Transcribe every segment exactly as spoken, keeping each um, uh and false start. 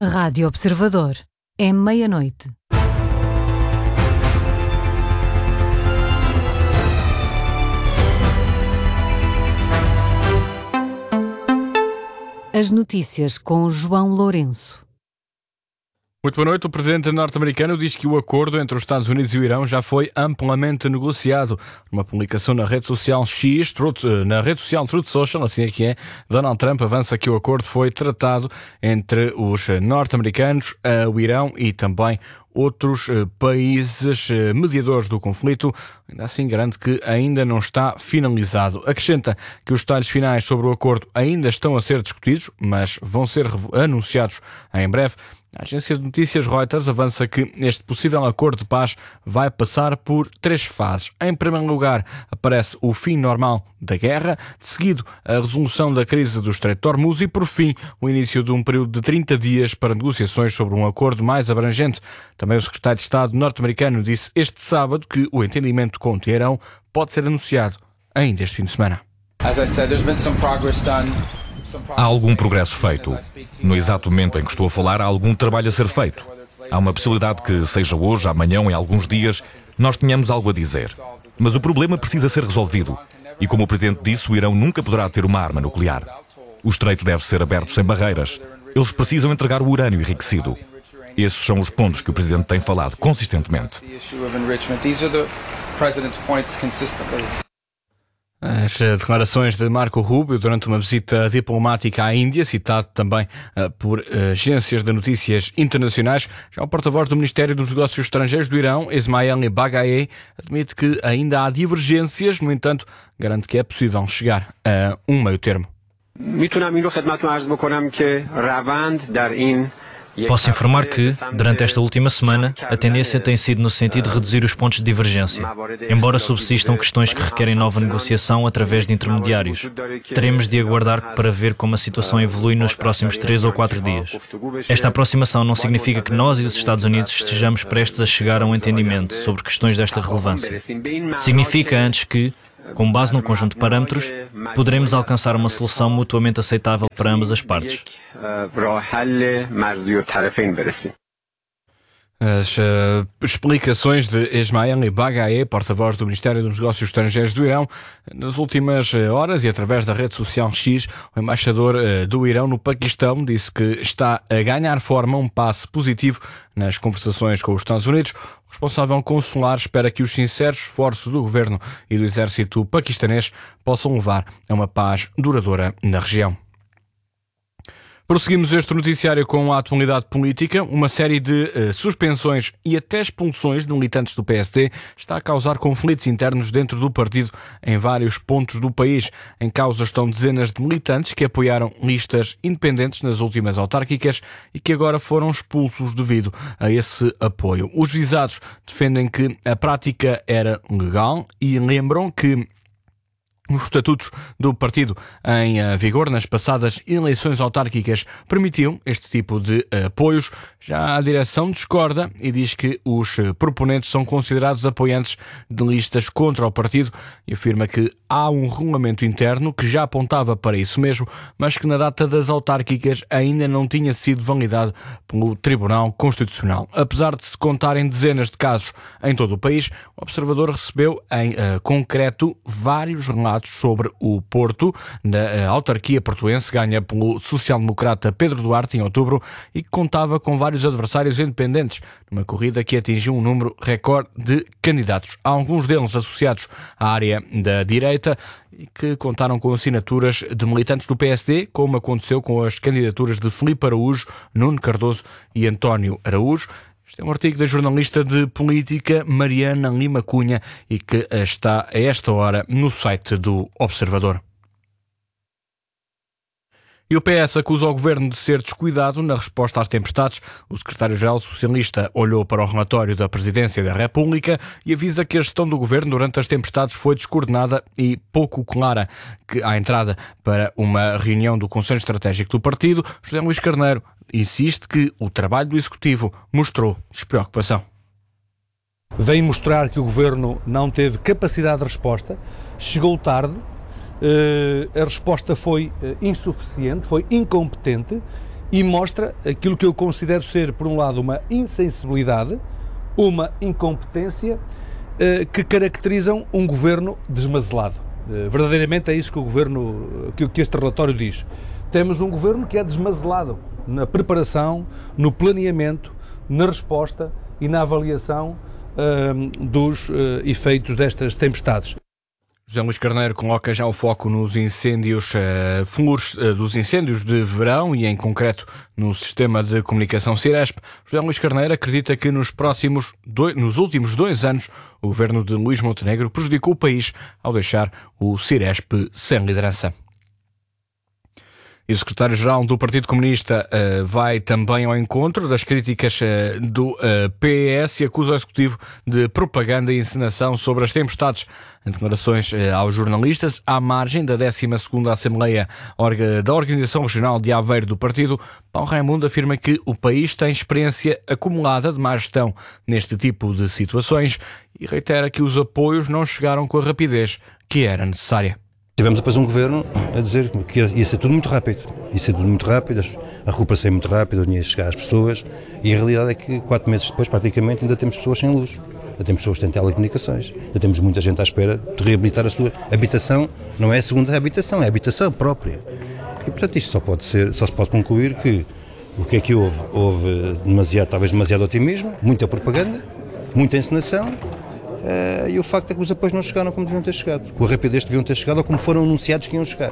Rádio Observador. É meia-noite. As notícias com João Lourenço. Muito boa noite. O presidente norte-americano diz que o acordo entre os Estados Unidos e o Irão já foi amplamente negociado. Numa publicação na rede social X, Truth, na rede social Truth Social, assim é que é, Donald Trump avança que o acordo foi tratado entre os norte-americanos, o Irão e também outros países mediadores do conflito. Ainda assim garante que ainda não está finalizado. Acrescenta que os detalhes finais sobre o acordo ainda estão a ser discutidos, mas vão ser anunciados em breve. A agência de notícias Reuters avança que este possível acordo de paz vai passar por três fases. Em primeiro lugar, aparece o fim normal da guerra, de seguido a resolução da crise do Estreito de Hormuz e, por fim, o início de um período de trinta dias para negociações sobre um acordo mais abrangente. Também o secretário de Estado norte-americano disse este sábado que o entendimento com o Teherão pode ser anunciado ainda este fim de semana. As I said, there's been some progress done. Há algum progresso feito. No exato momento em que estou a falar, há algum trabalho a ser feito. Há uma possibilidade que, seja hoje, amanhã ou em alguns dias, nós tenhamos algo a dizer. Mas o problema precisa ser resolvido. E como o Presidente disse, o Irão nunca poderá ter uma arma nuclear. O estreito deve ser aberto sem barreiras. Eles precisam entregar o urânio enriquecido. Esses são os pontos que o Presidente tem falado consistentemente. As declarações de Marco Rubio durante uma visita diplomática à Índia, citado também uh, por uh, agências de notícias internacionais. Já o porta-voz do Ministério dos Negócios Estrangeiros do Irão, Esmail Bagaei, admite que ainda há divergências, no entanto, garante que é possível chegar a um meio termo. Posso informar que, durante esta última semana, a tendência tem sido no sentido de reduzir os pontos de divergência. Embora subsistam questões que requerem nova negociação através de intermediários, teremos de aguardar para ver como a situação evolui nos próximos três ou quatro dias. Esta aproximação não significa que nós e os Estados Unidos estejamos prestes a chegar a um entendimento sobre questões desta relevância. Significa antes que, com base num conjunto de parâmetros, poderemos alcançar uma solução mutuamente aceitável para ambas as partes. As uh, explicações de Esmail Bagaei, porta-voz do Ministério dos Negócios Estrangeiros do Irão. Nas últimas horas e através da rede social X, o embaixador uh, do Irão no Paquistão disse que está a ganhar forma um passo positivo nas conversações com os Estados Unidos. O responsável consular espera que os sinceros esforços do governo e do exército paquistanês possam levar a uma paz duradoura na região. Prosseguimos este noticiário com a atualidade política. Uma série de uh, suspensões e até expulsões de militantes do P S D está a causar conflitos internos dentro do partido em vários pontos do país. Em causa estão dezenas de militantes que apoiaram listas independentes nas últimas autárquicas e que agora foram expulsos devido a esse apoio. Os visados defendem que a prática era legal e lembram que os estatutos do partido em vigor nas passadas eleições autárquicas permitiam este tipo de apoios. Já a direção discorda e diz que os proponentes são considerados apoiantes de listas contra o partido e afirma que há um regulamento interno que já apontava para isso mesmo, mas que na data das autárquicas ainda não tinha sido validado pelo Tribunal Constitucional. Apesar de se contarem dezenas de casos em todo o país, o Observador recebeu em uh, concreto vários relatos sobre o Porto, na autarquia portuense ganha pelo social-democrata Pedro Duarte em outubro e que contava com vários adversários independentes, numa corrida que atingiu um número recorde de candidatos. Há alguns deles associados à área da direita e que contaram com assinaturas de militantes do P S D, como aconteceu com as candidaturas de Filipe Araújo, Nuno Cardoso e António Araújo. Este é um artigo da jornalista de política Mariana Lima Cunha e que está a esta hora no site do Observador. E o P S acusa o Governo de ser descuidado na resposta às tempestades. O secretário-geral socialista olhou para o relatório da Presidência da República e avisa que a gestão do Governo durante as tempestades foi descoordenada e pouco clara. Que à entrada para uma reunião do Conselho Estratégico do Partido, José Luís Carneiro insiste que o trabalho do Executivo mostrou despreocupação. Vem mostrar que o Governo não teve capacidade de resposta, chegou tarde, a resposta foi insuficiente, foi incompetente e mostra aquilo que eu considero ser, por um lado, uma insensibilidade, uma incompetência eh, que caracterizam um governo desmazelado. Eh, verdadeiramente é isso que o governo, que, que este relatório diz. Temos um governo que é desmazelado na preparação, no planeamento, na resposta e na avaliação uh, dos uh, efeitos destas tempestades. José Luís Carneiro coloca já o foco nos incêndios, uh, furos uh, dos incêndios de verão e, em concreto, no sistema de comunicação Ciresp. José Luís Carneiro acredita que nos próximos dois, nos últimos dois anos o governo de Luís Montenegro prejudicou o país ao deixar o Ciresp sem liderança. E o secretário-geral do Partido Comunista uh, vai também ao encontro das críticas uh, do uh, P S e acusa o Executivo de propaganda e encenação sobre as tempestades. Em declarações uh, aos jornalistas, à margem da décima segunda Assembleia Orga, da Organização Regional de Aveiro do Partido, Paulo Raimundo afirma que o país tem experiência acumulada de má gestão neste tipo de situações e reitera que os apoios não chegaram com a rapidez que era necessária. Tivemos depois um governo a dizer que ia ser tudo muito rápido, ia ser tudo muito rápido, a recuperação é muito rápida, o dinheiro ia chegar às pessoas e a realidade é que quatro meses depois praticamente ainda temos pessoas sem luz, ainda temos pessoas sem telecomunicações, ainda temos muita gente à espera de reabilitar a sua habitação, não é a segunda habitação, é a habitação própria. E portanto isto só pode ser, só se pode concluir que o que é que houve? Houve demasiado, talvez demasiado otimismo, muita propaganda, muita encenação. Uh, e o facto é que os apoios não chegaram como deviam ter chegado, com a rapidez que deviam ter chegado ou como foram anunciados que iam chegar.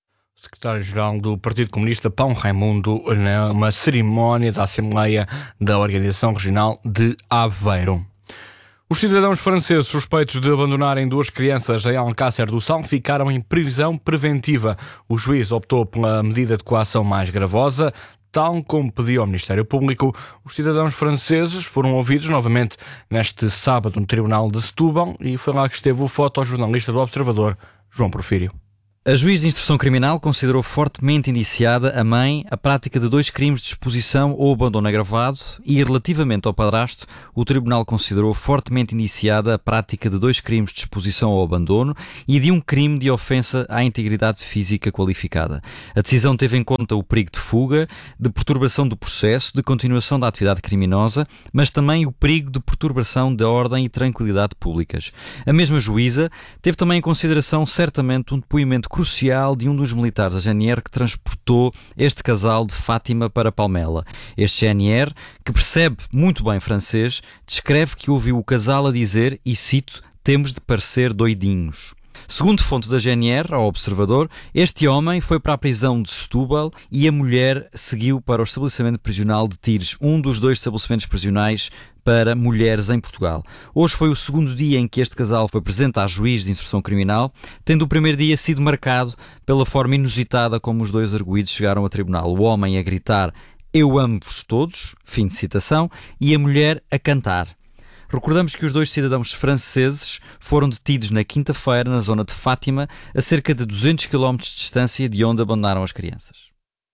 O secretário-geral do Partido Comunista, Paulo Raimundo, numa cerimónia da Assembleia da Organização Regional de Aveiro. Os cidadãos franceses suspeitos de abandonarem duas crianças em Alcácer do Sal ficaram em prisão preventiva. O juiz optou pela medida de coação mais gravosa. Tal como pediu ao Ministério Público, os cidadãos franceses foram ouvidos novamente neste sábado no Tribunal de Setúbal e foi lá que esteve o fotojornalista do Observador, João Porfírio. A juiz de instrução criminal considerou fortemente indiciada a mãe a prática de dois crimes de exposição ou abandono agravado e, relativamente ao padrasto, o tribunal considerou fortemente indiciada a prática de dois crimes de exposição ou abandono e de um crime de ofensa à integridade física qualificada. A decisão teve em conta o perigo de fuga, de perturbação do processo, de continuação da atividade criminosa, mas também o perigo de perturbação da ordem e tranquilidade públicas. A mesma juíza teve também em consideração certamente um depoimento crucial de um dos militares da G N R que transportou este casal de Fátima para Palmela. Este G N R, que percebe muito bem francês, descreve que ouviu o casal a dizer, e cito, "temos de parecer doidinhos". Segundo fonte da G N R, ao Observador, este homem foi para a prisão de Setúbal e a mulher seguiu para o estabelecimento prisional de Tires, um dos dois estabelecimentos prisionais para mulheres em Portugal. Hoje foi o segundo dia em que este casal foi presente à juiz de instrução criminal, tendo o primeiro dia sido marcado pela forma inusitada como os dois arguidos chegaram a tribunal. O homem a gritar "eu amo-vos todos", fim de citação, e a mulher a cantar. Recordamos que os dois cidadãos franceses foram detidos na quinta-feira na zona de Fátima, a cerca de duzentos quilómetros de distância de onde abandonaram as crianças.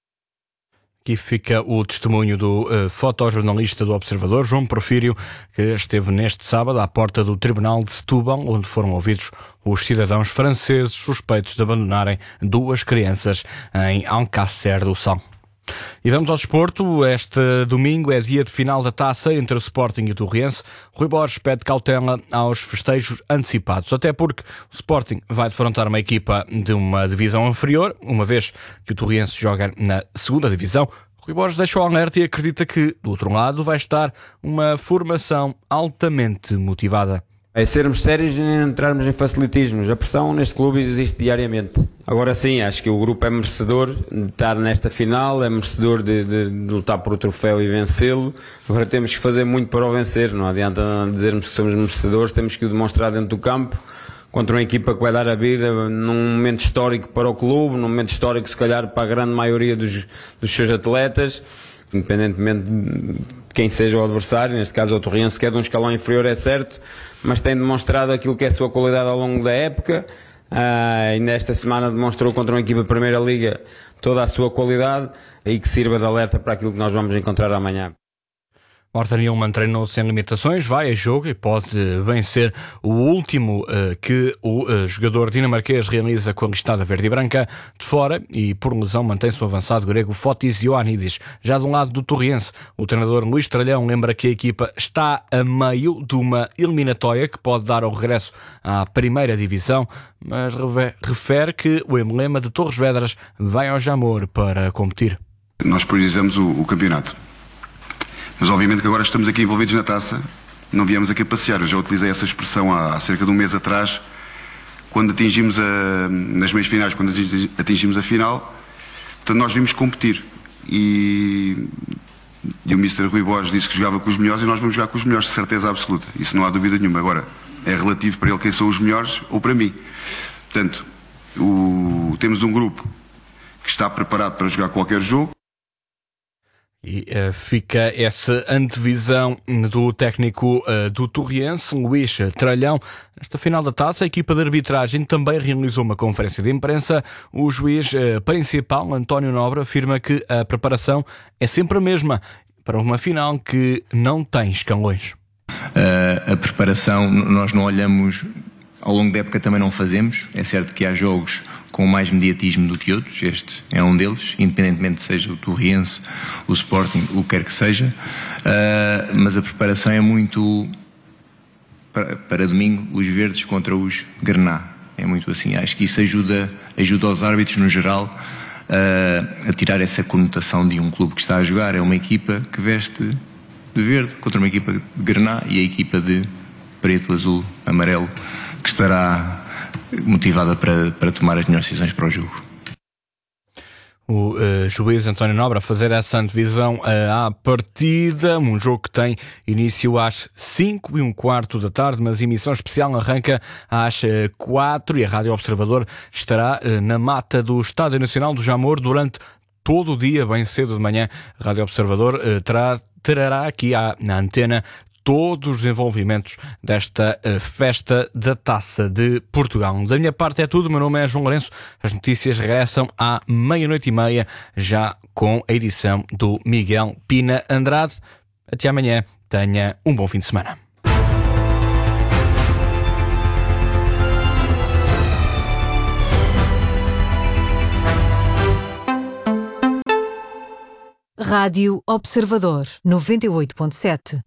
Aqui fica o testemunho do uh, fotojornalista do Observador, João Porfírio, que esteve neste sábado à porta do Tribunal de Setúbal, onde foram ouvidos os cidadãos franceses suspeitos de abandonarem duas crianças em Alcácer do Sal. E vamos ao desporto. Este domingo é dia de final da taça entre o Sporting e o Torriense. Rui Borges pede cautela aos festejos antecipados, até porque o Sporting vai defrontar uma equipa de uma divisão inferior, uma vez que o Torriense joga na segunda divisão. Rui Borges deixa o alerta e acredita que, do outro lado, vai estar uma formação altamente motivada. É sermos sérios e não entrarmos em facilitismos. A pressão neste clube existe diariamente. Agora sim, acho que o grupo é merecedor de estar nesta final, é merecedor de, de, de lutar por o troféu e vencê-lo. Agora temos que fazer muito para o vencer. Não adianta dizermos que somos merecedores, temos que o demonstrar dentro do campo, contra uma equipa que vai dar a vida num momento histórico para o clube, num momento histórico se calhar para a grande maioria dos, dos seus atletas, independentemente de quem seja o adversário. Neste caso o Torriense, que é de um escalão inferior, é certo, mas tem demonstrado aquilo que é a sua qualidade ao longo da época. Uh, e nesta semana demonstrou contra uma equipa da Primeira Liga toda a sua qualidade e que sirva de alerta para aquilo que nós vamos encontrar amanhã. Horta Nilmann treinou sem limitações, vai a jogo e pode bem ser o último uh, que o uh, jogador dinamarquês realiza com a listada verde e branca. De fora e por lesão mantém-se o avançado grego Fotis Ioannidis. Já do lado do Torriense, o treinador Luís Tralhão lembra que a equipa está a meio de uma eliminatória que pode dar o regresso à primeira divisão, mas refere que o emblema de Torres Vedras vai ao Jamor para competir. Nós priorizamos o, o campeonato. Mas obviamente que agora estamos aqui envolvidos na taça, não viemos aqui a passear. Eu já utilizei essa expressão há, há cerca de um mês atrás, quando atingimos a, nas meias finais, quando atingimos a final. Portanto, nós vimos competir. E, e o mister Rui Borges disse que jogava com os melhores e nós vamos jogar com os melhores, de certeza absoluta. Isso não há dúvida nenhuma. Agora, é relativo para ele quem são os melhores ou para mim. Portanto, o, temos um grupo que está preparado para jogar qualquer jogo. E uh, fica essa antevisão do técnico uh, do Torriense, Luís Tralhão. Nesta final da taça, a equipa de arbitragem também realizou uma conferência de imprensa. O juiz uh, principal, António Nobre, afirma que a preparação é sempre a mesma para uma final que não tem escalões. Uh, a preparação, nós não olhamos, ao longo da época também não fazemos. É certo que há jogos com mais mediatismo do que outros, este é um deles, independentemente seja o Torriense, o Sporting, o que quer que seja, uh, mas a preparação é muito para, para domingo, os verdes contra os Grená, é muito assim. Acho que isso ajuda, ajuda os árbitros no geral uh, a tirar essa conotação de um clube que está a jogar. É uma equipa que veste de verde contra uma equipa de Grená e a equipa de preto, azul, amarelo, que estará motivada para, para tomar as melhores decisões para o jogo. O uh, juiz António Nobre a fazer essa antevisão uh, à partida, um jogo que tem início às cinco e um quarto da tarde, mas a emissão especial arranca às uh, quatro e a Rádio Observador estará uh, na mata do Estádio Nacional do Jamor durante todo o dia, bem cedo de manhã. A Rádio Observador uh, terá, terá aqui à, na antena todos os desenvolvimentos desta uh, festa da Taça de Portugal. Da minha parte é tudo, meu nome é João Lourenço. As notícias regressam à meia-noite e meia, já com a edição do Miguel Pina Andrade. Até amanhã, tenha um bom fim de semana. Rádio Observador, noventa e oito ponto sete.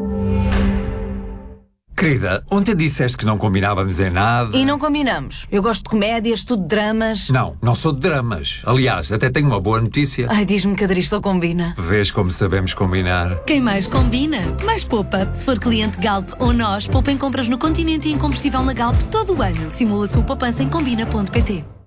Querida, ontem disseste que não combinávamos em nada. E não combinamos. Eu gosto de comédias, tudo de dramas. Não, não sou de dramas. Aliás, até tenho uma boa notícia. Ai, diz-me que a Dristol combina. Vês como sabemos combinar. Quem mais combina, mais poupa. Se for cliente Galp ou nós, poupa em compras no Continente e em combustível na Galp todo o ano. Simula a sua poupança em combina ponto pt.